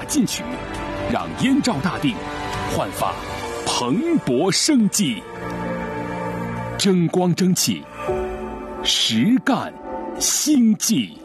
进取，让燕赵大地焕发蓬勃生机。争光争气，实干兴济。